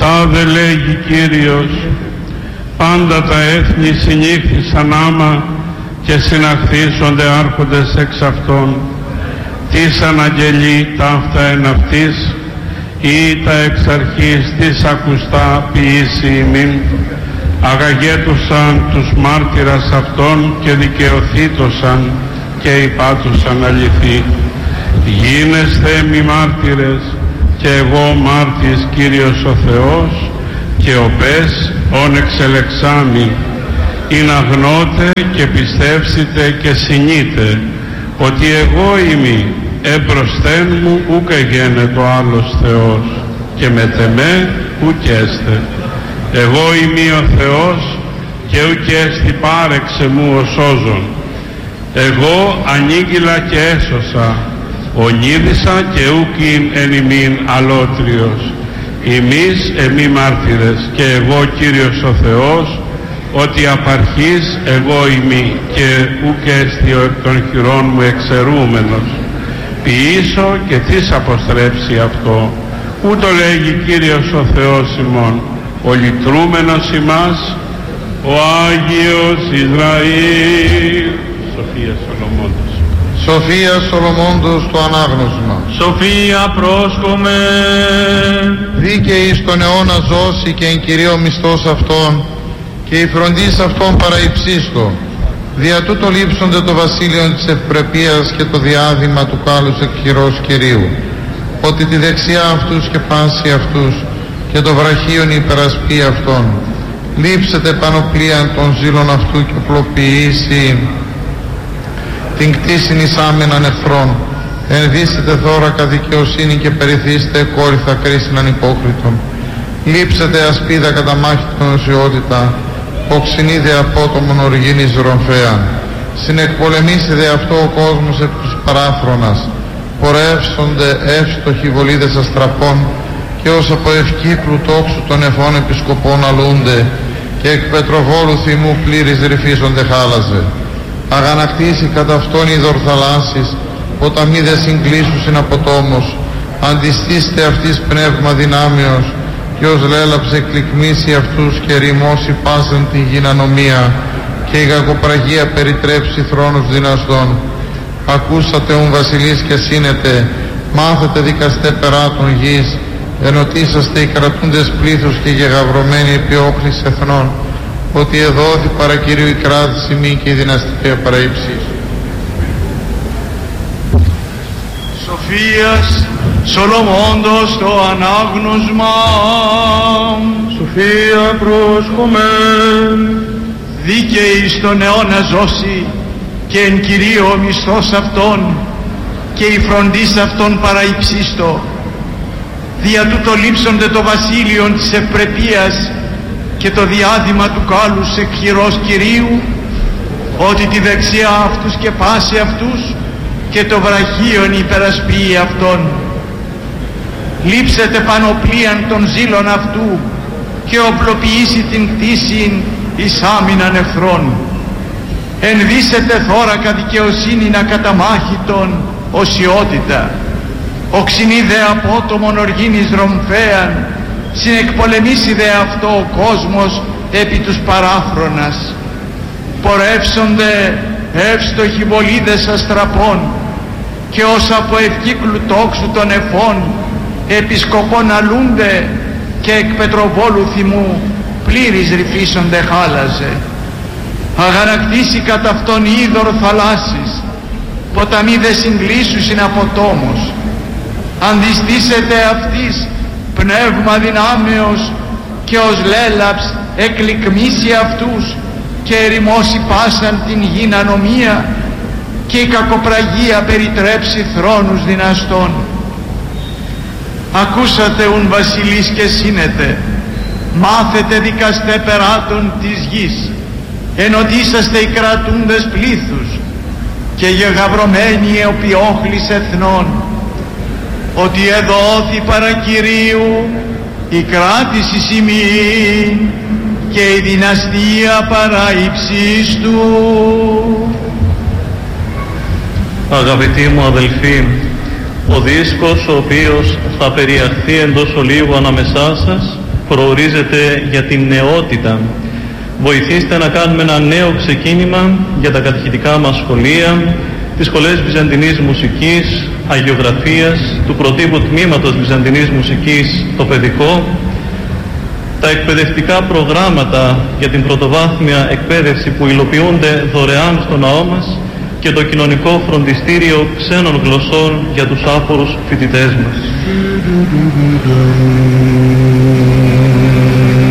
Τάδε λέγει Κύριος, πάντα τα έθνη συνήφθησαν άμα και συναχθήσονται άρχοντες εξ αυτών. Τις αναγγελεί ταύτα εν αυτής, ή τα εξ αρχής της ακουστά ποιήσει ημίν, αγαγέτουσαν τους μάρτυρας αυτών και δικαιωθήτωσαν και υπάτουσαν αληθή. Γίνεστε μη μάρτυρες, και εγώ μάρτης Κύριος ο Θεός, και ο πες ον εξελεξάμι, ειν αγνώτε και πιστεύσετε και συνείτε, ότι εγώ είμαι εμπροσθέν μου ουκ εγένετο άλλος Θεός, και μετεμέ ουκ έστε. Εγώ είμαι ο Θεός, και ουκ έστι πάρεξε μου ο σώζον. Εγώ ανήγγυλα και έσωσα, ονείδησα και ούκιν εν ημίν αλότριος. Εμείς εμεί μάρτυρες, και εγώ Κύριος ο Θεός, ότι απαρχής εγώ ημί, και ούκ έστι ο εκ των χειρών μου εξαιρούμενος. Ποιήσω και τις αποστρέψει αυτό. Ούτω λέγει Κύριος ο Θεός ημών, ο λυτρούμενος ημάς, ο Άγιος Ισραήλ. Σοφία Σολομώντος. Σοφία Σολομώντος το ανάγνωσμα. Σοφία πρόσκομε. Δίκαιη στον αιώνα ζώση και εν Κυρίω μισθός αυτών, και η φροντίς αυτών παραϊψίστο. Δια τούτο λείψονται το βασίλειο της ευπρεπείας και το διάδημα του κάλους εκ χειρός Κυρίου. Ότι τη δεξιά αυτούς και πάση αυτούς, και το βραχίον υπερασπεί αυτών. Λείψετε πανοπλίαν των ζήλων αυτού και πλοποιήσει την κτήσιν εις άμεναν εχθρών. Ενδύσετε θώρακα δικαιοσύνη και περιθύστε κόρυθα κρίσιν ανυπόκριτον. Λείψετε ασπίδα κατά μάχητον οσιότητα, οξυνίδε απότομον οργήνης ρομφέαν. Συνεκπολεμήσετε αυτό ο κόσμος επί τους παράφρονας. Πορεύσονται εύστοχοι βολίδες αστραπών, και ως από ευκύκλου τόξου των εφών επισκοπών αλούνται, και εκ πετροβόλου θυμού πλήρης ρυφίζονται χάλαζε. Αγανακτήσει κατά αυτόν ειδωρ θαλάσσης, ποταμίδες συγκλήσουσιν από τόμος. Αντιστήστε αυτής πνεύμα δυνάμεως, και ως λέλαψε κλικμήσει αυτούς και ρημώσει πάσαν την γυνανομία, και η κακοπραγία περιτρέψει θρόνους δυναστών. Ακούσατε ουν βασιλείς και σύνετε, μάθετε δικαστέ περάτων γης, ενωτήσαστε οι κρατούντες πλήθους και γεγαυρωμένοι επί όχλης εθνών, ότι εδόθη παρακυρίου η κράτηση μη και η δυναστική παραήψης. Σοφίας Σολομώντος το ανάγνωσμα. Σοφία πρόσκομεν. Δίκαιη στον αιώνα ζώση, και εν Κυρίω μισθός αυτών, και η φροντίς αυτών παραϊψίστο. Δια τούτο λείψονται το βασίλειον της ευπρεπείας και το διάδημα του κάλους εκ χειρός Κυρίου, ότι τη δεξιά αυτούς και πάση αυτούς, και το βραχίον υπερασπεί αυτών. Λείψετε πανοπλίαν των ζήλων αυτού, και οπλοποιήσει την κτήσιν εις άμυναν εχθρών. Ενδύσετε θώρακα δικαιοσύνην ακαταμάχητον οσιότητα. Οξυνή δε απότομον οργήνης ρομφέαν, συνεκπολεμήσει δε αυτό ο κόσμος επί τους παράφρονας. Πορεύσονται εύστοχοι βολίδες αστραπών, και ως από ευκύκλου τόξου των εφών επισκοπών αλούνται, και εκ πετροβόλου θυμού πλήρης ρυφίσονται χάλαζε. Αγανακτήσει κατά αυτόν είδωρ θαλάσσης, ποταμίδες συγκλήσουσιν από τόμος. Αντιστήσετε αυτής πνεύμα δυνάμεως, και ως λέλαψ εκλικμίσει αυτούς, και ερημώσει πάσαν την γην ανομία, και η κακοπραγία περιτρέψει θρόνους δυναστών. Ακούσατε ουν βασιλείς και σύνετε, μάθετε δικαστέ περάτων της γης, ενωτήσαστε οι κρατούντες πλήθους, και γεγαυρωμένοι επί όχλης εθνών, ότι εδόθη παρακυρίου η κράτηση σημείη, και η δυναστεία παραϊψίστου. Αγαπητοί μου αδελφοί, ο δίσκος ο οποίος θα περιαχθεί εντός ολίγου ανάμεσά σας προορίζεται για την νεότητα. Βοηθήστε να κάνουμε ένα νέο ξεκίνημα για τα κατηχητικά μας σχολεία, τις σχολές Βυζαντινής Μουσικής, Αγιογραφίας, του πρωτύπου τμήματος Βυζαντινής Μουσικής, το παιδικό, τα εκπαιδευτικά προγράμματα για την πρωτοβάθμια εκπαίδευση που υλοποιούνται δωρεάν στο ναό μας και το κοινωνικό φροντιστήριο ξένων γλωσσών για τους άφορους φοιτητές μας.